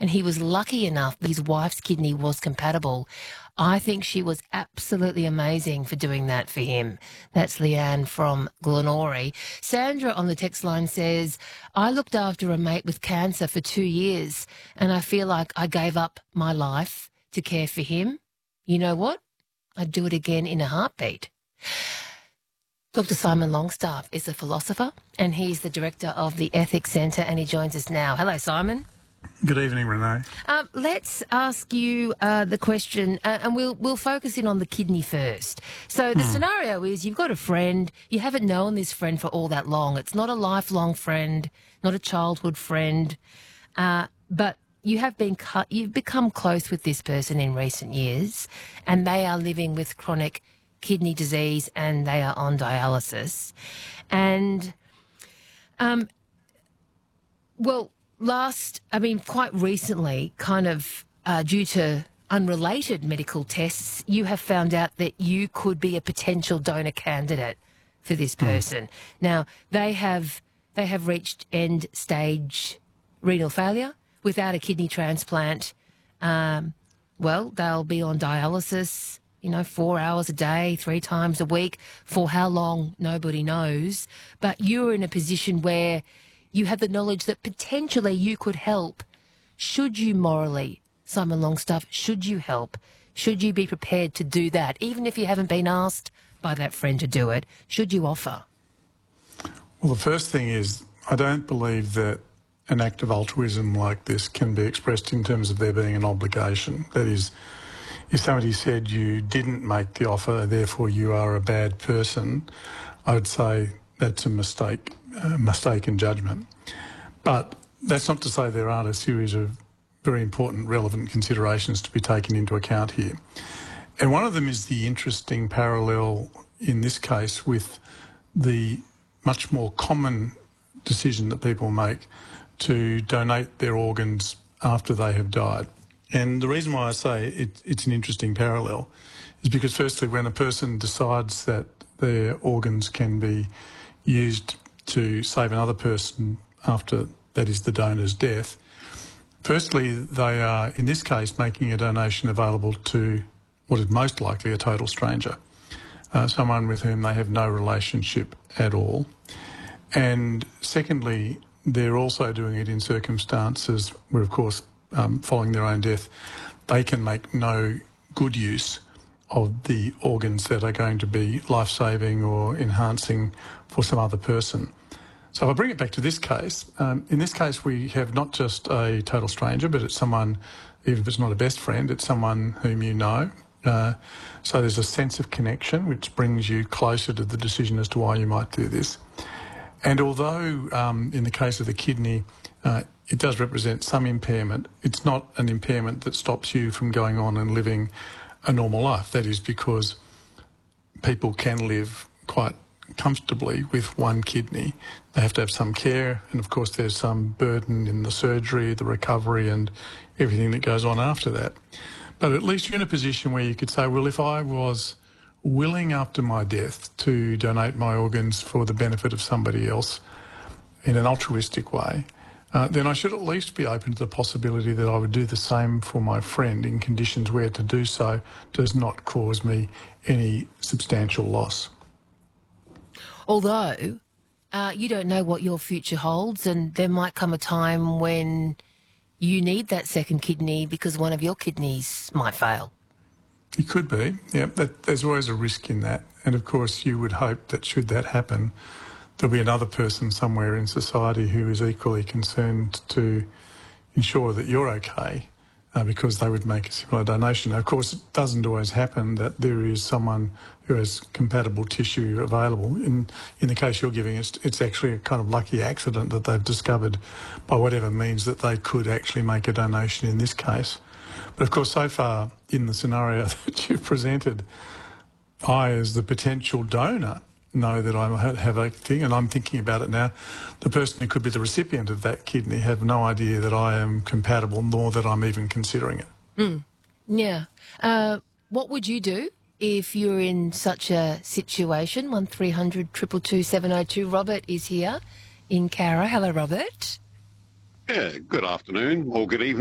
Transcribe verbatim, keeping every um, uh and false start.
and he was lucky enough that his wife's kidney was compatible. I think she was absolutely amazing for doing that for him. That's Leanne from Glenorrey. Sandra on the text line says, I looked after a mate with cancer for two years and I feel like I gave up my life to care for him. You know what? I'd do it again in a heartbeat. Doctor Simon Longstaff is a philosopher and he's the director of the Ethics Centre and he joins us now. Hello, Simon. Good evening, Renee. Um, let's ask you uh, the question, uh, and we'll we'll focus in on the kidney first. So the Hmm. scenario is you've got a friend, you haven't known this friend for all that long. It's not a lifelong friend, not a childhood friend, uh, but you have been cu- you've become close with this person in recent years, and they are living with chronic kidney disease and they are on dialysis, and um, well. Last, I mean, quite recently, kind of uh, due to unrelated medical tests, you have found out that you could be a potential donor candidate for this person. Mm. Now, they have they have reached end stage renal failure without a kidney transplant. Um, well, they'll be on dialysis, you know, four hours a day, three times a week. For how long, nobody knows. But you're in a position where you have the knowledge that potentially you could help. Should you morally, Simon Longstaff, should you help? Should you be prepared to do that? Even if you haven't been asked by that friend to do it, should you offer? Well, the first thing is I don't believe that an act of altruism like this can be expressed in terms of there being an obligation. That is, if somebody said you didn't make the offer, therefore you are a bad person, I would say that's a mistake. Uh, mistaken judgment. But that's not to say there aren't a series of very important, relevant considerations to be taken into account here. And one of them is the interesting parallel in this case with the much more common decision that people make to donate their organs after they have died. And the reason why I say it, it's an interesting parallel is because firstly, when a person decides that their organs can be used to save another person after, that is, the donor's death, firstly, they are, in this case, making a donation available to what is most likely a total stranger, uh, someone with whom they have no relationship at all. And secondly, they're also doing it in circumstances where, of course, um, following their own death, they can make no good use of the organs that are going to be life-saving or enhancing for some other person. So if I bring it back to this case, um, in this case we have not just a total stranger, but it's someone, even if it's not a best friend, it's someone whom you know. Uh, so there's a sense of connection which brings you closer to the decision as to why you might do this. And although um, in the case of the kidney, uh, it does represent some impairment, it's not an impairment that stops you from going on and living a normal life. That is because people can live quite comfortably with one kidney. They have to have some care, and of course there's some burden in the surgery, the recovery and everything that goes on after that. But at least you're in a position where you could say, well, if I was willing after my death to donate my organs for the benefit of somebody else in an altruistic way, uh, then I should at least be open to the possibility that I would do the same for my friend in conditions where to do so does not cause me any substantial loss. Although uh, you don't know what your future holds, and there might come a time when you need that second kidney because one of your kidneys might fail. It could be, yeah. That, there's always a risk in that. And of course you would hope that should that happen, there'll be another person somewhere in society who is equally concerned to ensure that you're okay, uh, because they would make a similar donation. Now, of course, it doesn't always happen that there is someone who has compatible tissue available. In in the case you're giving, it's, it's actually a kind of lucky accident that they've discovered by whatever means that they could actually make a donation in this case. But of course, so far in the scenario that you've presented, I, as the potential donor, know that I have a thing, and I'm thinking about it now. The person who could be the recipient of that kidney have no idea that I am compatible, nor that I'm even considering it. Mm. Yeah. Uh, what would you do if you're in such a situation? one three hundred two two two seven oh two. Robert is here in Cowra. Hello, Robert. Yeah, good afternoon or good evening.